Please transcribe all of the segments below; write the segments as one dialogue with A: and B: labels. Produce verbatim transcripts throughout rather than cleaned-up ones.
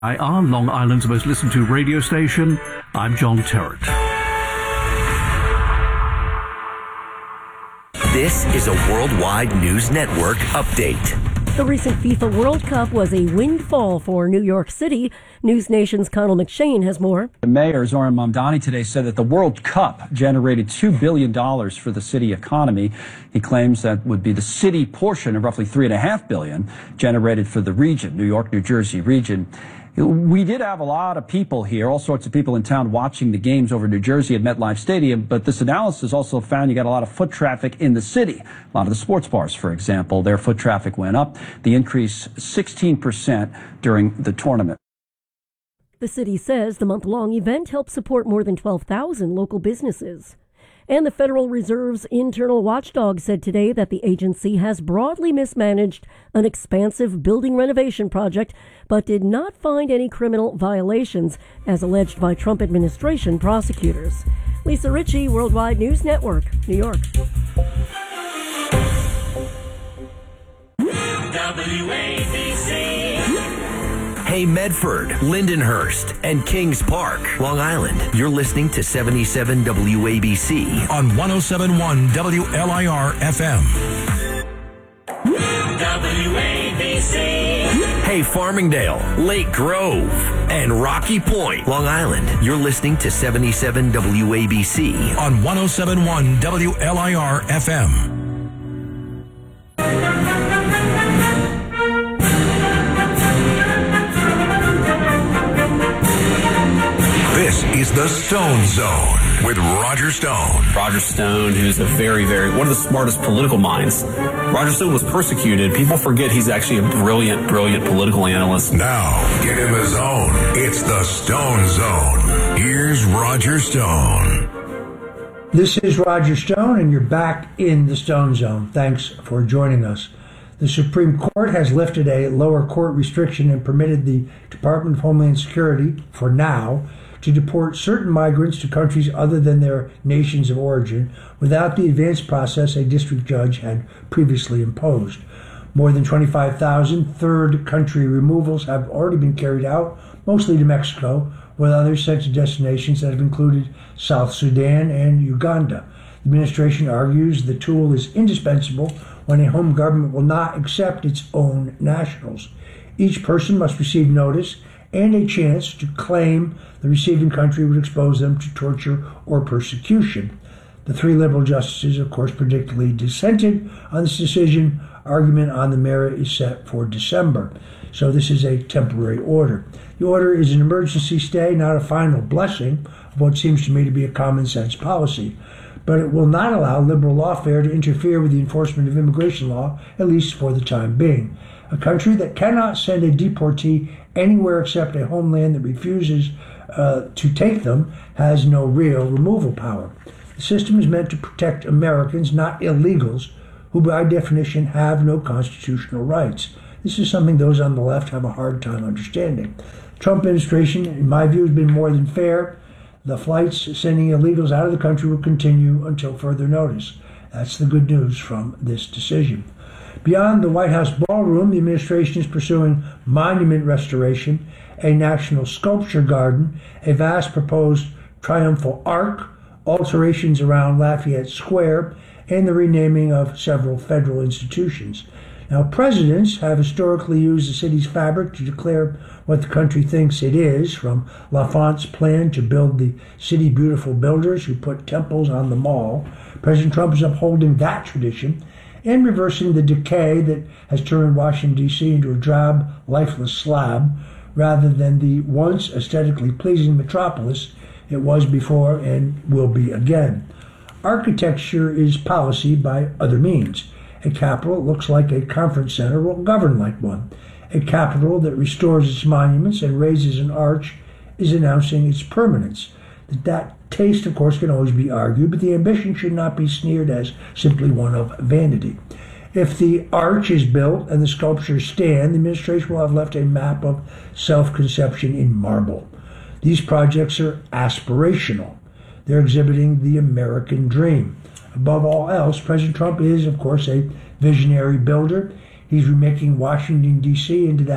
A: I are Long Island's most listened to radio station. I'm John Terrett.
B: This is a Worldwide News Network update.
C: The recent FIFA World Cup was a windfall for New York City. News Nation's Connell McShane has more.
D: The mayor, Zoran Mamdani, today said that the World Cup generated two billion dollars for the city economy. He claims that would be the city portion of roughly three point five billion dollars generated for the region, New York, New Jersey region. We did have a lot of people here, all sorts of people in town watching the games over New Jersey at MetLife Stadium, but this analysis also found you got a lot of foot traffic in the city. A lot of the sports bars, for example, their foot traffic went up. The increase sixteen percent during the tournament.
C: The city says the month-long event helped support more than twelve thousand local businesses. And the Federal Reserve's internal watchdog said today that the agency has broadly mismanaged an expansive building renovation project, but did not find any criminal violations, as alleged by Trump administration prosecutors. Lisa Ritchie, Worldwide News Network, New York.
B: W A B C. Hey Medford, Lindenhurst, and Kings Park, Long Island. You're listening to seventy-seven W A B C
E: on one oh seven point one W L I R F M.
B: W A B C. Hey Farmingdale, Lake Grove, and Rocky Point, Long Island. You're listening to seventy-seven W A B C
E: on one oh seven point one W L I R F M. This is the Stone Zone with Roger Stone.
F: Roger Stone, who's a very, very, one of the smartest political minds. Roger Stone was persecuted. People forget he's actually a brilliant, brilliant political analyst.
E: Now, get in the zone. It's the Stone Zone. Here's Roger Stone.
G: This is Roger Stone, and you're back in the Stone Zone. Thanks for joining us. The Supreme Court has lifted a lower court restriction and permitted the Department of Homeland Security, for now, to deport certain migrants to countries other than their nations of origin without the advanced process a district judge had previously imposed. More than twenty-five thousand third country removals have already been carried out, mostly to Mexico, with others sent to destinations that have included South Sudan and Uganda. The administration argues the tool is indispensable when a home government will not accept its own nationals. Each person must receive notice and a chance to claim the receiving country would expose them to torture or persecution. The three liberal justices, of course, predictably dissented on this decision. Argument on the merit is set for December. So this is a temporary order. The order is an emergency stay, not a final blessing of what seems to me to be a common sense policy. But it will not allow liberal lawfare to interfere with the enforcement of immigration law, at least for the time being. A country that cannot send a deportee anywhere except a homeland that refuses uh, to take them has no real removal power. The system is meant to protect Americans, not illegals, who by definition have no constitutional rights. This is something those on the left have a hard time understanding. The Trump administration, in my view, has been more than fair. The flights sending illegals out of the country will continue until further notice. That's the good news from this decision. Beyond the White House ballroom, the administration is pursuing monument restoration, a national sculpture garden, a vast proposed triumphal arch, alterations around Lafayette Square, and the renaming of several federal institutions. Now, presidents have historically used the city's fabric to declare what the country thinks it is, from Lafonte's plan to build the city beautiful builders who put temples on the mall. President Trump is upholding that tradition and reversing the decay that has turned Washington, D C into a drab, lifeless slab, rather than the once aesthetically pleasing metropolis it was before and will be again. Architecture is policy by other means. A capital that looks like a conference center will govern like one. A capital that restores its monuments and raises an arch is announcing its permanence. That that taste, of course, can always be argued, but the ambition should not be sneered as simply one of vanity. If the arch is built and the sculptures stand, the administration will have left a map of self-conception in marble. These projects are aspirational. They're exhibiting the American dream. Above all else, President Trump is, of course, a visionary builder. He's remaking Washington, D C into that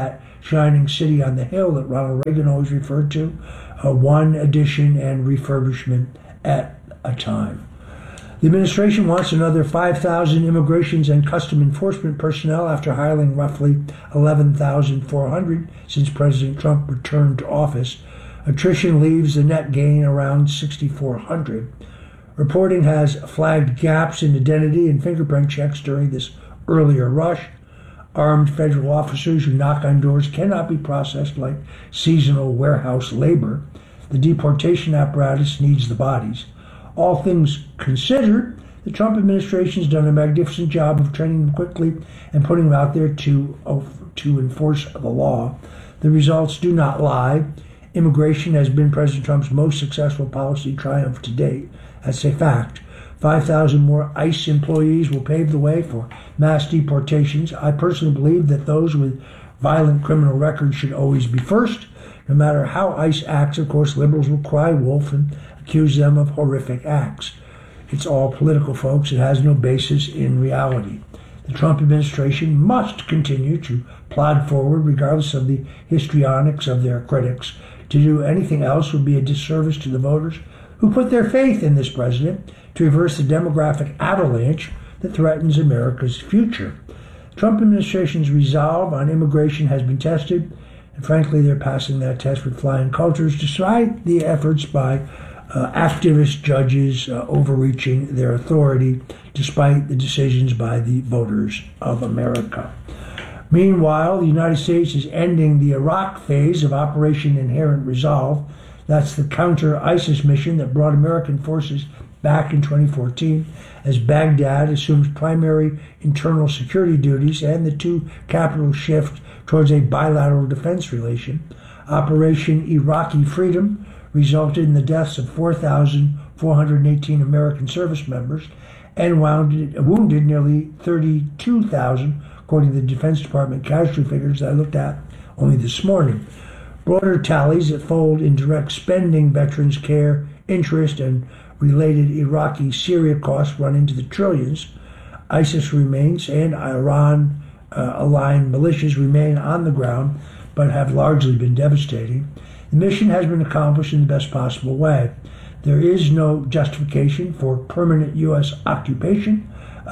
G: shining city on the hill that Ronald Reagan always referred to, uh, one addition and refurbishment at a time. The administration wants another five thousand immigrations and custom enforcement personnel after hiring roughly eleven thousand four hundred since President Trump returned to office. Attrition leaves the net gain around six thousand four hundred. Reporting has flagged gaps in identity and fingerprint checks during this earlier rush. Armed federal officers who knock on doors cannot be processed like seasonal warehouse labor. The deportation apparatus needs the bodies. All things considered, the Trump administration has done a magnificent job of training them quickly and putting them out there to, uh, to enforce the law. The results do not lie. Immigration has been President Trump's most successful policy triumph to date. That's a fact. five thousand more ICE employees will pave the way for mass deportations. I personally believe that those with violent criminal records should always be first. No matter how ICE acts, of course, liberals will cry wolf and accuse them of horrific acts. It's all political, folks. It has no basis in reality. The Trump administration must continue to plod forward regardless of the histrionics of their critics. To do anything else would be a disservice to the voters who put their faith in this president to reverse the demographic avalanche that threatens America's future. The Trump administration's resolve on immigration has been tested, and frankly, they're passing that test with flying colors despite the efforts by uh, activist judges uh, overreaching their authority, despite the decisions by the voters of America. Meanwhile, the United States is ending the Iraq phase of Operation Inherent Resolve. That's the counter-ISIS mission that brought American forces back in twenty fourteen as Baghdad assumes primary internal security duties and the two capitals shift towards a bilateral defense relation. Operation Iraqi Freedom resulted in the deaths of four thousand four hundred eighteen American service members and wounded, wounded nearly thirty-two thousand, according to the Defense Department casualty figures that I looked at only this morning. Broader tallies that fold in direct spending, veterans care, interest, and related Iraqi Syria costs run into the trillions. ISIS remains and Iran-aligned uh, militias remain on the ground, but have largely been devastating. The mission has been accomplished in the best possible way. There is no justification for permanent U S occupation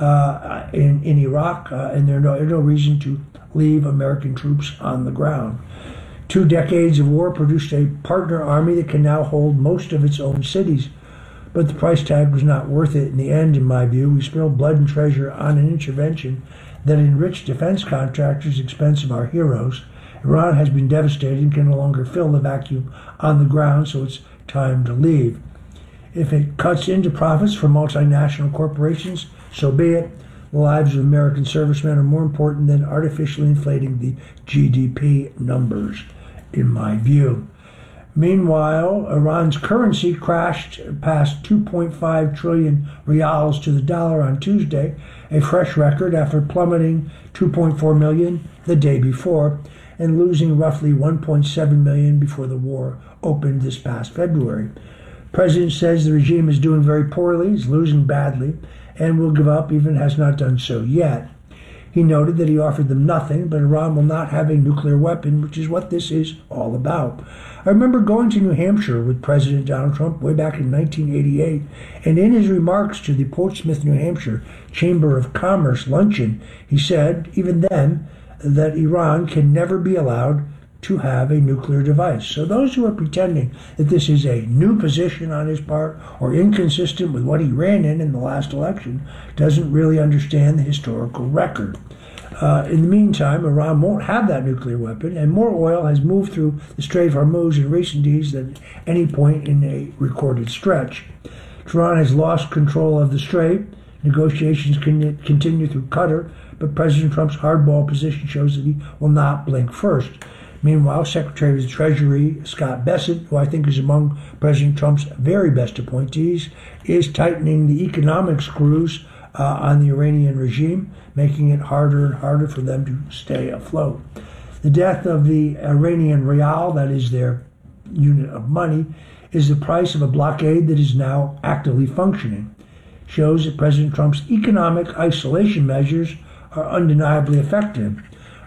G: uh, in, in Iraq, uh, and there's no, no reason to leave American troops on the ground. Two decades of war produced a partner army that can now hold most of its own cities, but the price tag was not worth it in the end, in my view. We spilled blood and treasure on an intervention that enriched defense contractors at the expense of our heroes. Iran has been devastated and can no longer fill the vacuum on the ground, so it's time to leave. If it cuts into profits for multinational corporations, so be it. The lives of American servicemen are more important than artificially inflating the G D P numbers, in my view. Meanwhile, Iran's currency crashed past two point five trillion rials to the dollar on Tuesday, a fresh record after plummeting two point four million the day before and losing roughly one point seven million before the war opened this past February. The president says the regime is doing very poorly, is losing badly, and will give up, even has not done so yet. He noted that he offered them nothing, but Iran will not have a nuclear weapon, which is what this is all about. I remember going to New Hampshire with President Donald Trump way back in nineteen eighty-eight, and in his remarks to the Portsmouth, New Hampshire Chamber of Commerce luncheon, he said, even then, that Iran can never be allowed to have a nuclear device. So those who are pretending that this is a new position on his part or inconsistent with what he ran in in the last election doesn't really understand the historical record. Uh, in the meantime, Iran won't have that nuclear weapon, and more oil has moved through the Strait of Hormuz in recent days than any point in a recorded stretch. Tehran has lost control of the strait. Negotiations can continue through Qatar, but President Trump's hardball position shows that he will not blink first. Meanwhile, Secretary of the Treasury Scott Bessent, who I think is among President Trump's very best appointees, is tightening the economic screws uh, on the Iranian regime, making it harder and harder for them to stay afloat. The death of the Iranian rial, that is their unit of money, is the price of a blockade that is now actively functioning. Shows that President Trump's economic isolation measures are undeniably effective.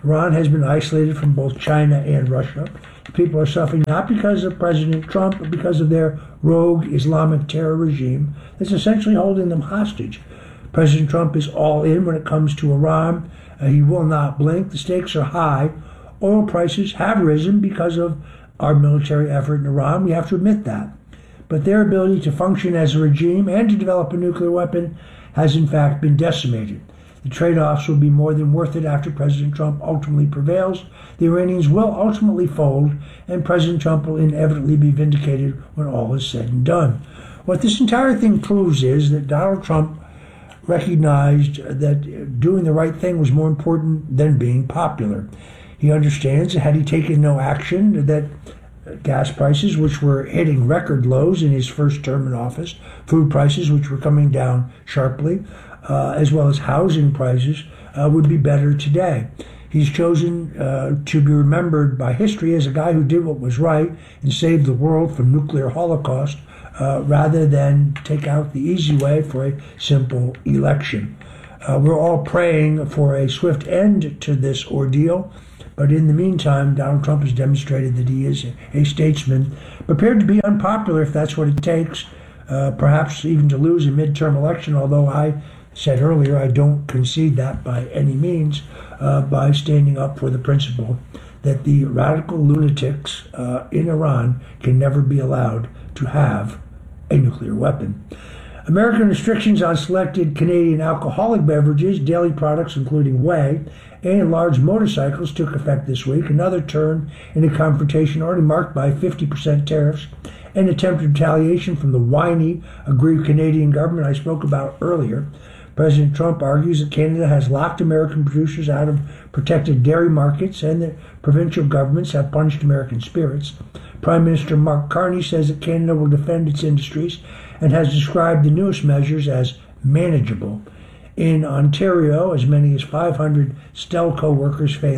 G: Iran has been isolated from both China and Russia. People are suffering not because of President Trump, but because of their rogue Islamic terror regime that's essentially holding them hostage. President Trump is all in when it comes to Iran. Uh, he will not blink. The stakes are high. Oil prices have risen because of our military effort in Iran. We have to admit that. But their ability to function as a regime and to develop a nuclear weapon has in fact been decimated. The trade-offs will be more than worth it after President Trump ultimately prevails. The Iranians will ultimately fold, and President Trump will inevitably be vindicated when all is said and done. What this entire thing proves is that Donald Trump recognized that doing the right thing was more important than being popular. He understands that had he taken no action, that gas prices, which were hitting record lows in his first term in office, food prices, which were coming down sharply, uh, as well as housing prices, uh, would be better today. He's chosen uh, to be remembered by history as a guy who did what was right and saved the world from nuclear holocaust, uh, rather than take out the easy way for a simple election. Uh, we're all praying for a swift end to this ordeal. But in the meantime, Donald Trump has demonstrated that he is a statesman prepared to be unpopular if that's what it takes, uh, perhaps even to lose a midterm election, although I said earlier I don't concede that by any means, uh, by standing up for the principle that the radical lunatics uh, in Iran can never be allowed to have a nuclear weapon. American restrictions on selected Canadian alcoholic beverages, dairy products including whey, and large motorcycles took effect this week, another turn in a confrontation already marked by fifty percent tariffs and attempted retaliation from the whiny, aggrieved Canadian government I spoke about earlier. President Trump argues that Canada has locked American producers out of protected dairy markets and that provincial governments have punished American spirits. Prime Minister Mark Carney says that Canada will defend its industries and has described the newest measures as manageable. In Ontario, as many as five hundred Stelco workers face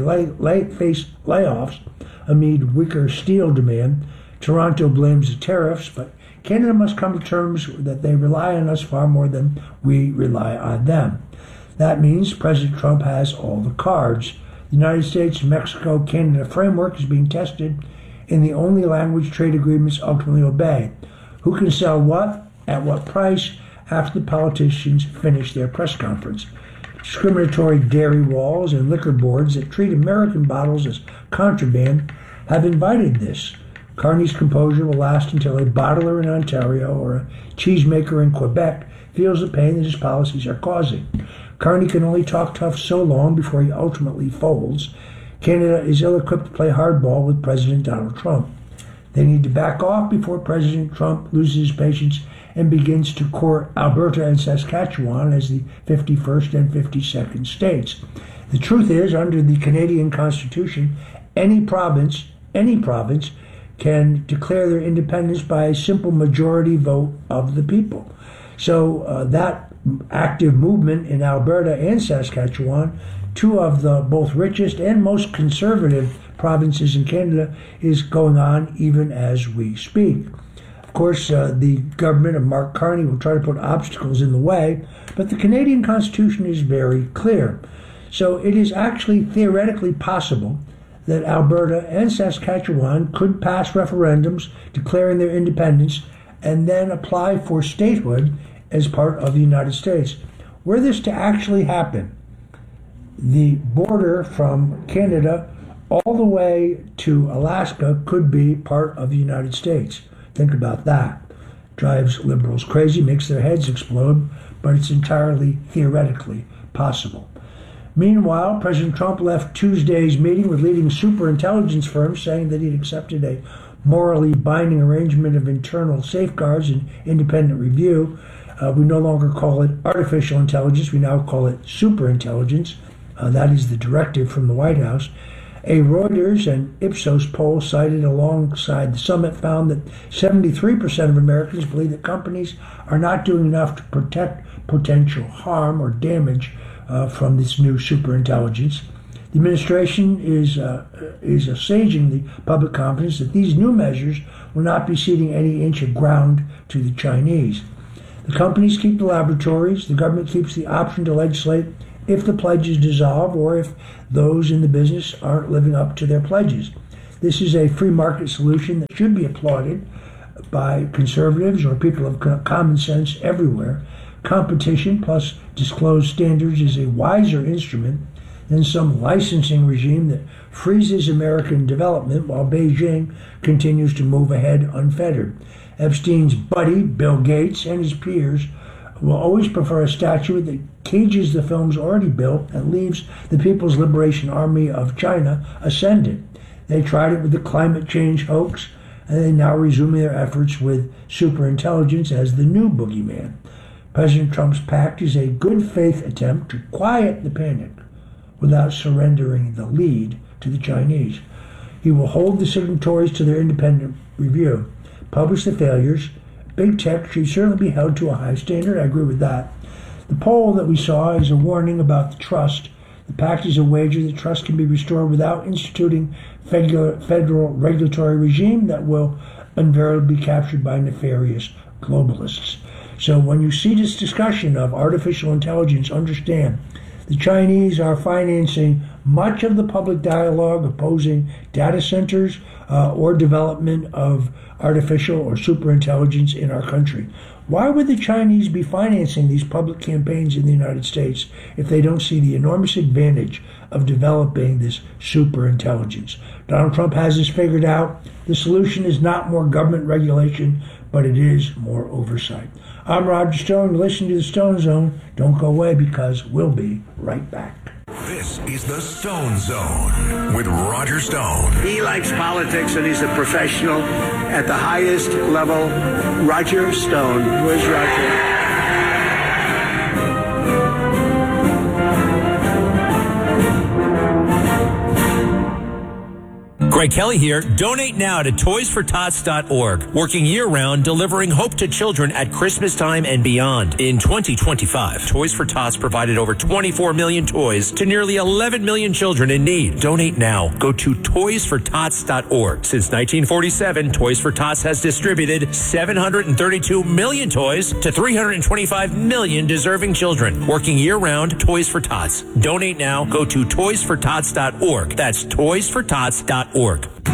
G: layoffs amid weaker steel demand. Toronto blames the tariffs, but Canada must come to terms that they rely on us far more than we rely on them. That means President Trump has all the cards. The United States, Mexico, Canada framework is being tested in the only language trade agreements ultimately obey. Who can sell what, at what price, after the politicians finish their press conference. Discriminatory dairy walls and liquor boards that treat American bottles as contraband have invited this. Carney's composure will last until a bottler in Ontario or a cheesemaker in Quebec feels the pain that his policies are causing. Carney can only talk tough so long before he ultimately folds. Canada is ill-equipped to play hardball with President Donald Trump. They need to back off before President Trump loses his patience and begins to court Alberta and Saskatchewan as the fifty-first and fifty-second states. The truth is, under the Canadian Constitution, any province, any province, can declare their independence by a simple majority vote of the people. So uh, that active movement in Alberta and Saskatchewan, two of the both richest and most conservative provinces in Canada, is going on even as we speak. Of course, uh, the government of Mark Carney will try to put obstacles in the way, but the Canadian Constitution is very clear. So it is actually theoretically possible that Alberta and Saskatchewan could pass referendums declaring their independence and then apply for statehood as part of the United States. Were this to actually happen, the border from Canada all the way to Alaska could be part of the United States. Think about that. Drives liberals crazy, makes their heads explode, but it's entirely theoretically possible. Meanwhile, President Trump left Tuesday's meeting with leading superintelligence firms saying that he'd accepted a morally binding arrangement of internal safeguards and independent review. Uh, we no longer call it artificial intelligence, we now call it superintelligence. Uh, that is the directive from the White House. A Reuters and Ipsos poll cited alongside the summit found that seventy-three percent of Americans believe that companies are not doing enough to protect potential harm or damage uh, from this new superintelligence. The administration is uh, is assuaging the public confidence that these new measures will not be ceding any inch of ground to the Chinese. The companies keep the laboratories, the government keeps the option to legislate if the pledges dissolve or if those in the business aren't living up to their pledges. This is a free market solution that should be applauded by conservatives or people of common sense everywhere. Competition plus disclosed standards is a wiser instrument than some licensing regime that freezes American development while Beijing continues to move ahead unfettered. Epstein's buddy, Bill Gates, and his peers will always prefer a statute that cages the films already built and leaves the People's Liberation Army of China ascendant. They tried it with the climate change hoax, and they now resume their efforts with superintelligence as the new boogeyman. President Trump's pact is a good faith attempt to quiet the panic without surrendering the lead to the Chinese. He will hold the signatories to their independent review, publish the failures. Big tech should certainly be held to a high standard. I agree with that. The poll that we saw is a warning about the trust. The pact is a wager that trust can be restored without instituting federal, federal regulatory regime that will invariably be captured by nefarious globalists. So when you see this discussion of artificial intelligence, understand the Chinese are financing much of the public dialogue opposing data centers uh, or development of artificial or superintelligence in our country. Why would the Chinese be financing these public campaigns in the United States if they don't see the enormous advantage of developing this superintelligence? Donald Trump has this figured out. The solution is not more government regulation, but it is more oversight. I'm Roger Stone. Listen to the Stone Zone. Don't go away because we'll be right back.
E: This is the Stone Zone with Roger Stone.
H: He likes politics and he's a professional at the highest level. Roger Stone. Where's Roger?
B: Greg Kelly here. Donate now to toys for tots dot org. Working year-round, delivering hope to children at Christmas time and beyond. In twenty twenty-five, Toys for Tots provided over twenty-four million toys to nearly eleven million children in need. Donate now. Go to toys for tots dot org. Since nineteen forty-seven, Toys for Tots has distributed seven hundred thirty-two million toys to three hundred twenty-five million deserving children. Working year-round, Toys for Tots. Donate now. Go to toys for tots dot org. That's toys for tots dot org.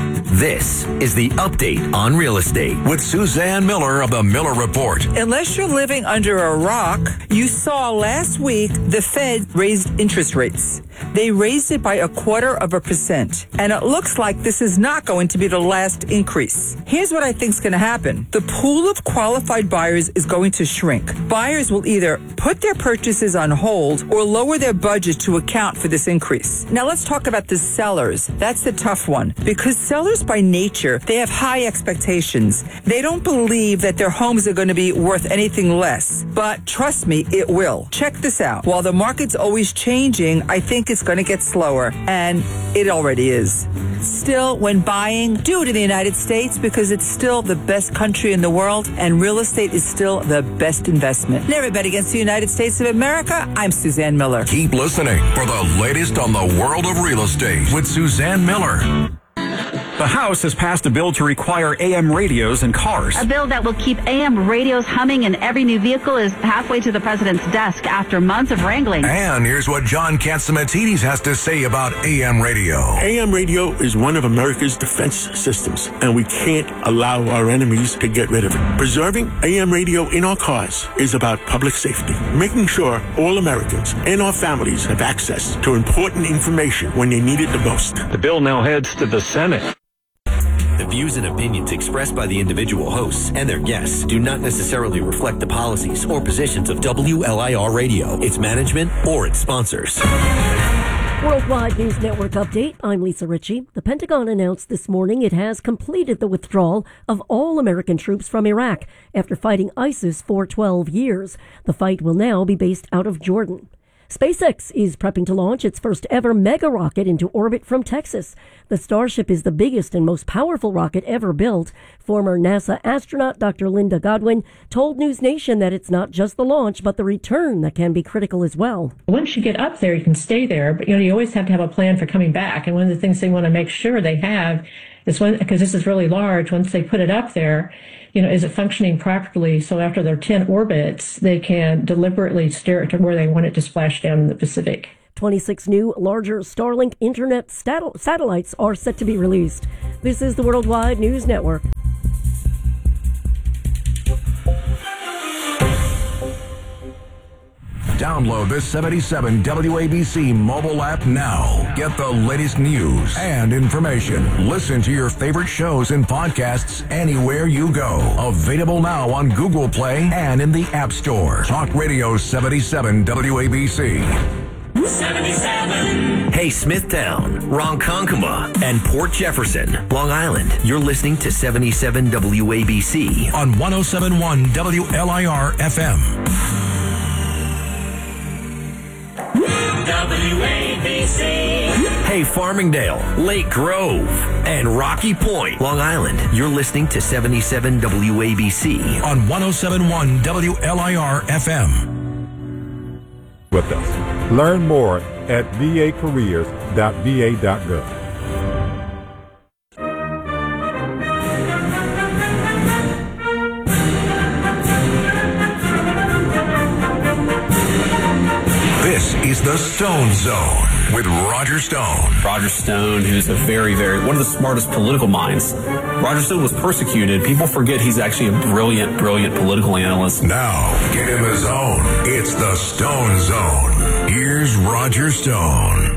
E: This is the update on real estate with Suzanne Miller of the Miller Report.
I: Unless you're living under a rock, you saw last week the Fed raised interest rates. They raised it by a quarter of a percent. And it looks like this is not going to be the last increase. Here's what I think is going to happen. The pool of qualified buyers is going to shrink. Buyers will either put their purchases on hold or lower their budget to account for this increase. Now let's talk about the sellers. That's the tough one. Because sellers by nature, they have high expectations. They don't believe that their homes are going to be worth anything less. But trust me, it will. Check this out. While the market's always changing, I think it's going to get slower, and it already is. Still, when buying, do it in the United States because it's still the best country in the world, and real estate is still the best investment. Never bet against the United States of America. I'm Suzanne Miller.
E: Keep listening for the latest on the world of real estate with Suzanne Miller.
J: The House has passed a bill to require A M radios in cars.
K: A bill that will keep A M radios humming in every new vehicle is halfway to the president's desk after months of wrangling.
E: And here's what John Catsimatidis has to say about A M radio.
L: A M radio is one of America's defense systems, and we can't allow our enemies to get rid of it. Preserving A M radio in our cars is about public safety, making sure all Americans and our families have access to important information when they need it the most.
J: The bill now heads to the Senate.
B: The views and opinions expressed by the individual hosts and their guests do not necessarily reflect the policies or positions of W L I R Radio, its management, or its sponsors.
C: Worldwide News Network update. I'm Lisa Ritchie. The Pentagon announced this morning it has completed the withdrawal of all American troops from Iraq after fighting ISIS for twelve years. The fight will now be based out of Jordan. SpaceX is prepping to launch its first ever mega rocket into orbit from Texas. The Starship is the biggest and most powerful rocket ever built. Former NASA astronaut Doctor Linda Godwin told News Nation that it's not just the launch, but the return that can be critical as well.
M: Once you get up there, you can stay there, but you know, you always have to have a plan for coming back. And one of the things they want to make sure they have is when, because this is really large, once they put it up there, you know, is it functioning properly? So after their ten orbits, they can deliberately steer it to where they want it to splash down in the Pacific.
C: twenty-six new, larger Starlink internet stat- satellites are set to be released. This is the Worldwide News Network.
E: Download the seventy-seven W A B C mobile app now. Get the latest news and information. Listen to your favorite shows and podcasts anywhere you go. Available now on Google Play and in the App Store. Talk Radio seventy-seven W A B C.
B: seventy-seven. Hey, Smithtown, Ronkonkoma, and Port Jefferson, Long Island. You're listening to seventy-seven W A B C on one oh seven point one W L I R F M. W A B C. Hey, Farmingdale, Lake Grove, and Rocky Point, Long Island. You're listening to seventy-seven W A B C on one oh seven point one W L I R F M.
N: With us. Learn more at v a careers dot v a dot gov.
E: This is the Stone Zone with Roger Stone.
F: Roger Stone, who's a very, very, one of the smartest political minds. Roger Stone was persecuted. People forget he's actually a brilliant, brilliant political analyst.
E: Now, get in the zone. It's the Stone Zone. Here's Roger Stone.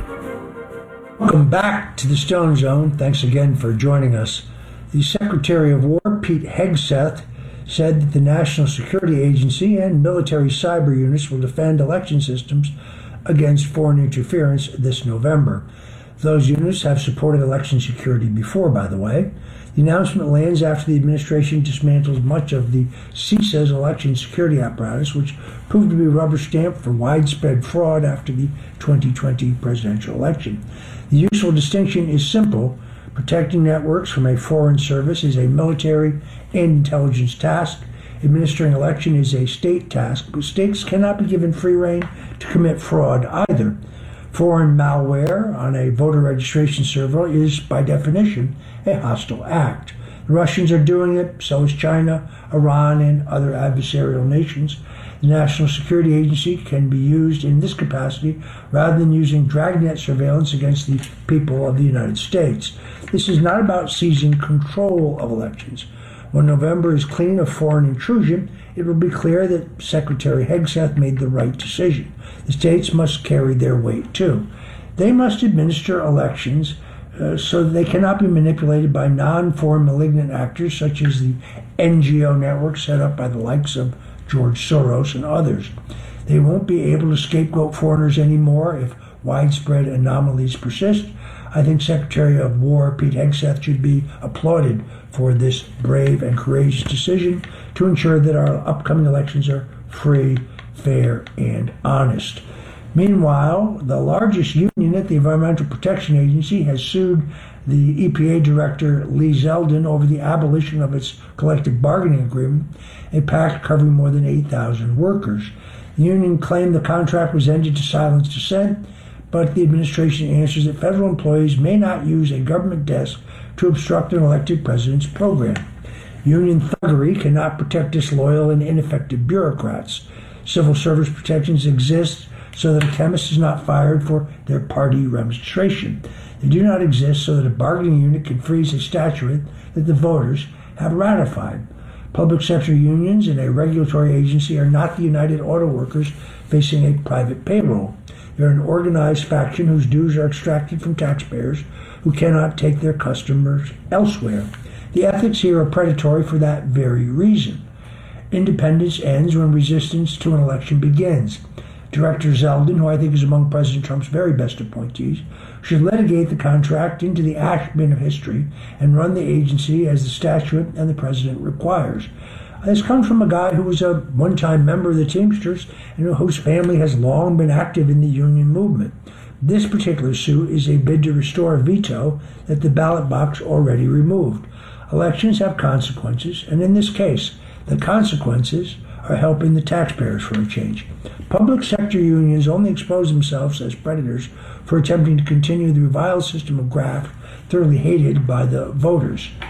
G: Welcome back to the Stone Zone. Thanks again for joining us. The Secretary of War, Pete Hegseth, said that the National Security Agency and military cyber units will defend election systems against foreign interference this November. Those units have supported election security before, by the way. The announcement lands after the administration dismantles much of the C I S A's election security apparatus, which proved to be rubber stamped for widespread fraud after the twenty twenty presidential election. The useful distinction is simple. Protecting networks from a foreign service is a military and intelligence task. Administering election is a state task, but states cannot be given free rein to commit fraud either. Foreign malware on a voter registration server is, by definition, a hostile act. The Russians are doing it, so is China, Iran, and other adversarial nations. The National Security Agency can be used in this capacity rather than using dragnet surveillance against the people of the United States. This is not about seizing control of elections. When November is clean of foreign intrusion, it will be clear that Secretary Hegseth made the right decision. The states must carry their weight, too. They must administer elections uh, so that they cannot be manipulated by non-foreign malignant actors such as the N G O network set up by the likes of George Soros and others. They won't be able to scapegoat foreigners anymore if widespread anomalies persist. I think Secretary of War Pete Hegseth should be applauded for this brave and courageous decision to ensure that our upcoming elections are free, fair, and honest. Meanwhile, the largest union at the Environmental Protection Agency has sued the E P A Director Lee Zeldin over the abolition of its collective bargaining agreement, a pact covering more than eight thousand workers. The union claimed the contract was ended to silence dissent, but the administration answers that federal employees may not use a government desk to obstruct an elected president's program. Union thuggery cannot protect disloyal and ineffective bureaucrats. Civil service protections exist so that a chemist is not fired for their party registration. They do not exist so that a bargaining unit can freeze a statute that the voters have ratified. Public sector unions and a regulatory agency are not the United Auto Workers facing a private payroll. They're an organized faction whose dues are extracted from taxpayers who cannot take their customers elsewhere. The ethics here are predatory for that very reason. Independence ends when resistance to an election begins. Director Zeldin, who I think is among President Trump's very best appointees, should litigate the contract into the ash bin of history and run the agency as the statute and the president requires. This comes from a guy who was a one-time member of the Teamsters and whose family has long been active in the union movement. This particular suit is a bid to restore a veto that the ballot box already removed. Elections have consequences, and in this case, the consequences are helping the taxpayers for a change. Public sector unions only expose themselves as predators for attempting to continue the reviled system of graft thoroughly hated by the voters.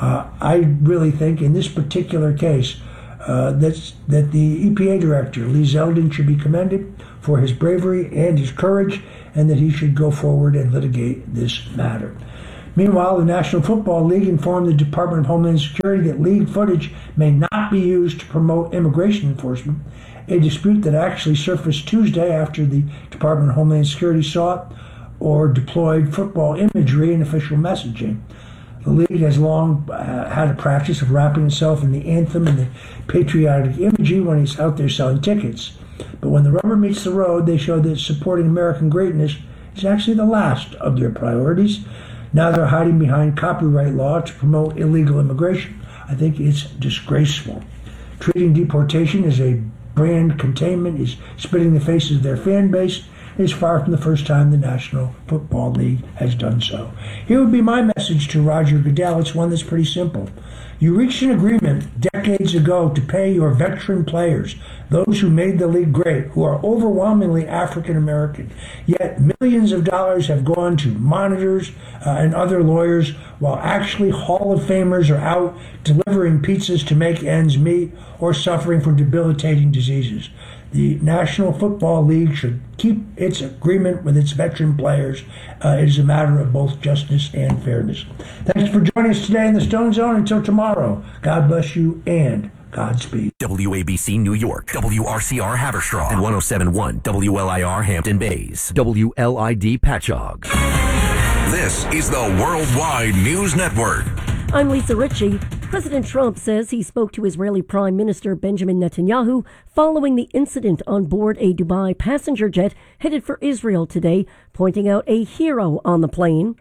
G: Uh, I really think in this particular case uh, that's, that the E P A director, Lee Zeldin, should be commended for his bravery and his courage, and that he should go forward and litigate this matter. Meanwhile, the National Football League informed the Department of Homeland Security that league footage may not be used to promote immigration enforcement, a dispute that actually surfaced Tuesday after the Department of Homeland Security sought or deployed football imagery in official messaging. The league has long uh, had a practice of wrapping itself in the anthem and the patriotic imagery when it's out there selling tickets. But when the rubber meets the road, they show that supporting American greatness is actually the last of their priorities. Now they're hiding behind copyright law to promote illegal immigration. I think it's disgraceful. Treating deportation as a brand containment is spitting in the faces of their fan base. It is far from the first time the National Football League has done so. Here would be my message to Roger Goodell. It's one that's pretty simple. You reached an agreement decades ago to pay your veteran players, those who made the league great, who are overwhelmingly African American. Yet millions of dollars have gone to monitors uh, and other lawyers, while actually Hall of Famers are out delivering pizzas to make ends meet or suffering from debilitating diseases. The National Football League should keep its agreement with its veteran players. Uh, it is a matter of both justice and fairness. Thanks for joining us today in the Stone Zone. Until tomorrow, God bless you and Godspeed.
O: W A B C New York, W R C R Haverstraw, and one oh seven point one W L I R Hampton Bays, W L I D Patchogue.
E: This is the Worldwide News Network.
C: I'm Lisa Ritchie. President Trump says he spoke to Israeli Prime Minister Benjamin Netanyahu following the incident on board a Dubai passenger jet headed for Israel today, pointing out a hero on the plane.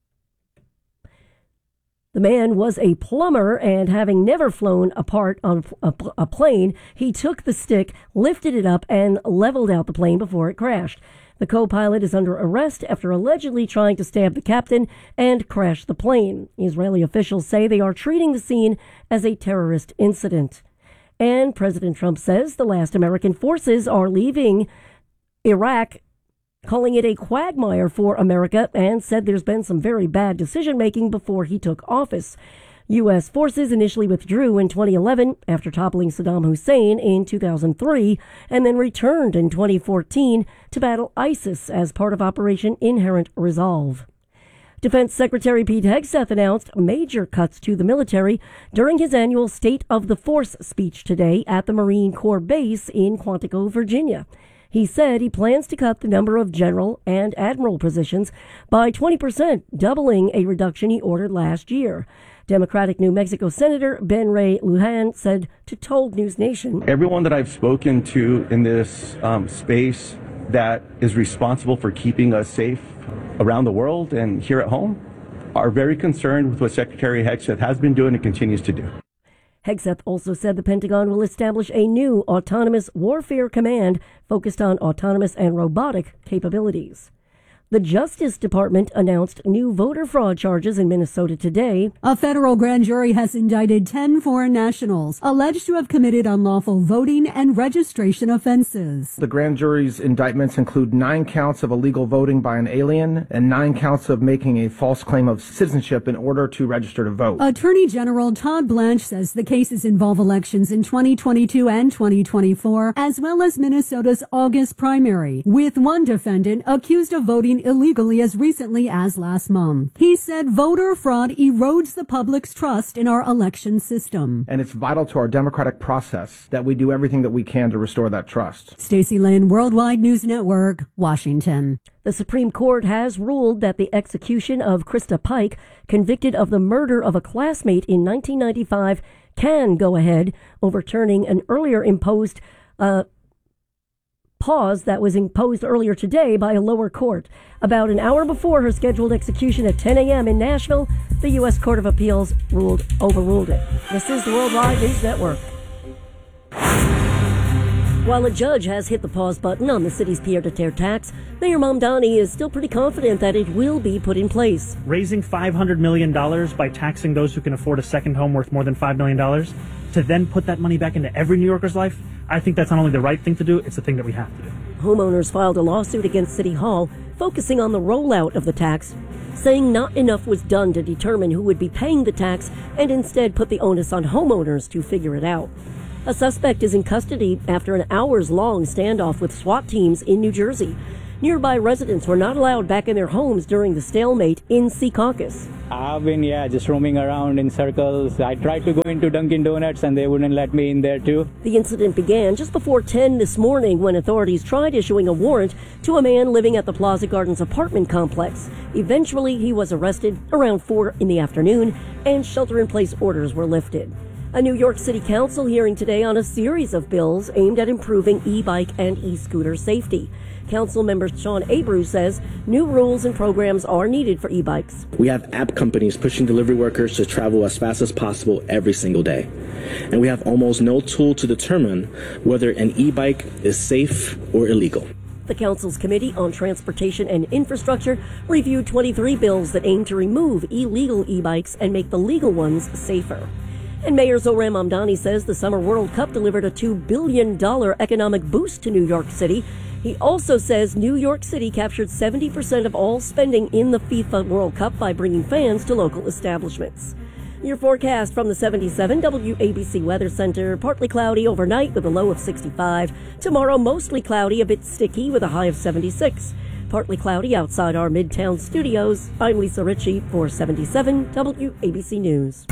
C: The man was a plumber, and having never flown apart on a, a plane, he took the stick, lifted it up, and leveled out the plane before it crashed. The co-pilot is under arrest after allegedly trying to stab the captain and crash the plane. Israeli officials say they are treating the scene as a terrorist incident. And President Trump says the last American forces are leaving Iraq, calling it a quagmire for America, and said there's been some very bad decision-making before he took office. U S forces initially withdrew in twenty eleven after toppling Saddam Hussein in two thousand three, and then returned in twenty fourteen to battle ISIS as part of Operation Inherent Resolve. Defense Secretary Pete Hegseth announced major cuts to the military during his annual State of the Force speech today at the Marine Corps base in Quantico, Virginia. He said he plans to cut the number of general and admiral positions by twenty percent, doubling a reduction he ordered last year. Democratic New Mexico Senator Ben Ray Lujan said to Told News Nation,
P: everyone that I've spoken to in this um, space that is responsible for keeping us safe around the world and here at home are very concerned with what Secretary Hegseth has been doing and continues to do.
C: Hegseth also said the Pentagon will establish a new autonomous warfare command focused on autonomous and robotic capabilities. The Justice Department announced new voter fraud charges in Minnesota today.
Q: A federal grand jury has indicted ten foreign nationals alleged to have committed unlawful voting and registration offenses.
R: The grand jury's indictments include nine counts of illegal voting by an alien and nine counts of making a false claim of citizenship in order to register to vote.
Q: Attorney General Todd Blanche says the cases involve elections in twenty twenty-two and twenty twenty-four, as well as Minnesota's August primary, with one defendant accused of voting illegally as recently as last month. He said voter fraud erodes the public's trust in our election system.
R: And it's vital to our democratic process that we do everything that we can to restore that trust.
Q: Stacey Lynn, Worldwide News Network, Washington.
C: The Supreme Court has ruled that the execution of Krista Pike, convicted of the murder of a classmate in nineteen ninety-five, can go ahead, overturning an earlier imposed uh, pause that was imposed earlier today by a lower court. About an hour before her scheduled execution at ten a.m. in Nashville, the U S Court of Appeals ruled overruled it. This is the Worldwide News Network. While a judge has hit the pause button on the city's pied-à-terre tax, Mayor Mamdani is still pretty confident that it will be put in place.
S: Raising five hundred million dollars by taxing those who can afford a second home worth more than five million dollars, to then put that money back into every New Yorker's life, I think that's not only the right thing to do, it's the thing that we have to do.
C: Homeowners filed a lawsuit against City Hall, focusing on the rollout of the tax. saying not enough was done to determine who would be paying the tax and instead put the onus on homeowners to figure it out. A suspect is in custody after an hours-long standoff with SWAT teams in New Jersey. Nearby residents were not allowed back in their homes during the stalemate in Secaucus.
T: I've been, yeah, just roaming around in circles. I tried to go into Dunkin' Donuts and they wouldn't let me in there too.
C: The incident began just before ten this morning when authorities tried issuing a warrant to a man living at the Plaza Gardens apartment complex. Eventually, he was arrested around four in the afternoon and shelter-in-place orders were lifted. A New York City Council hearing today on a series of bills aimed at improving e-bike and e-scooter safety. Council member Sean Abreu says new rules and programs are needed for e-bikes.
U: We have app companies pushing delivery workers to travel as fast as possible every single day. And we have almost no tool to determine whether an e-bike is safe or illegal.
C: The Council's Committee on Transportation and Infrastructure reviewed twenty-three bills that aim to remove illegal e-bikes and make the legal ones safer. And Mayor Zohran Mamdani says the Summer World Cup delivered a two billion dollars economic boost to New York City. He also says New York City captured seventy percent of all spending in the FIFA World Cup by bringing fans to local establishments. Your forecast from the seventy-seven W A B C Weather Center. Partly cloudy overnight with a low of sixty-five. Tomorrow, mostly cloudy, a bit sticky with a high of seventy-six. Partly cloudy outside our Midtown studios. I'm Lisa Ritchie for seventy-seven W A B C News.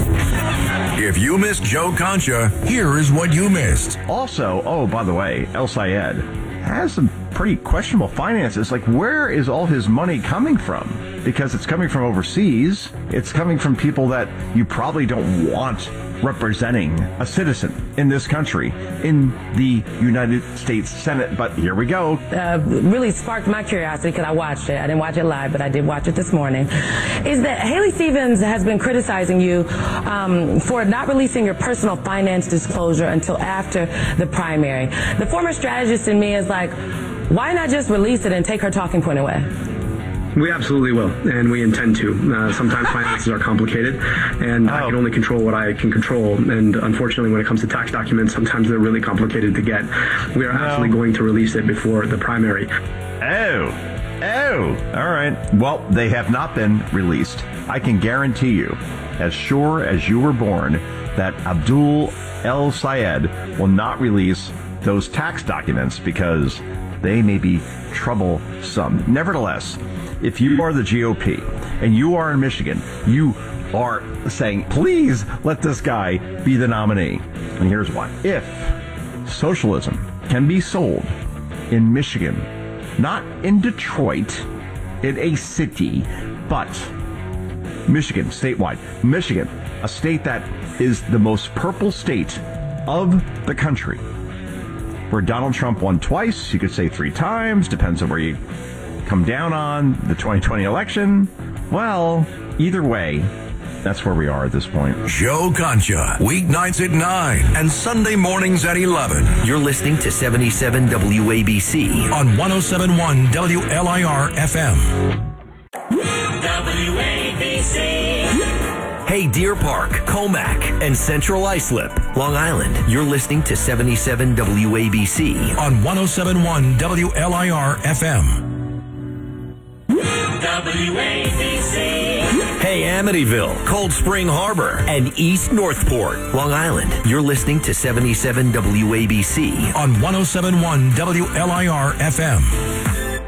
E: If you missed Joe Concha, here is what you missed.
V: Also, oh, by the way, El Sayed has some pretty questionable finances. Like, where is all his money coming from? Because it's coming from overseas. It's coming from people that you probably don't want representing a citizen in this country, in the United States Senate. But here we go.
W: Uh, really sparked my curiosity because I watched it. I didn't watch it live, but I did watch it this morning. Is that Haley Stevens has been criticizing you um, for not releasing your personal finance disclosure until after the primary. The former strategist in me is like, why not just release it and take her talking point away?
X: We absolutely will, and we intend to. Uh, sometimes finances are complicated, and oh. I can only control what I can control. And unfortunately, when it comes to tax documents, sometimes they're really complicated to get. We are no. absolutely going to release it before the primary.
V: Oh, oh, all right. Well, they have not been released. I can guarantee you, as sure as you were born, that Abdul El Sayed will not release those tax documents because they may be troublesome. Nevertheless, if you are the G O P and you are in Michigan, you are saying, please let this guy be the nominee. And here's why. If socialism can be sold in Michigan, not in Detroit, in a city, but Michigan, statewide, Michigan, a state that is the most purple state of the country, where Donald Trump won twice, you could say three times, depends on where you come down on the twenty twenty election. Well, either way, that's where we are at this point.
E: Joe Concha, weeknights at nine and Sunday mornings at eleven.
O: You're listening to seventy-seven W A B C
E: on one oh seven point one W L I R F M.
Y: W A B C.
O: Hey, Deer Park, Comac, and Central Islip, Long Island. You're listening to seventy-seven W A B C
E: on one oh seven point one W L I R F M.
Y: W A B C.
O: Hey, Amityville, Cold Spring Harbor, and East Northport, Long Island. You're listening to seventy-seven W A B C
E: on one oh seven point one W L I R F M.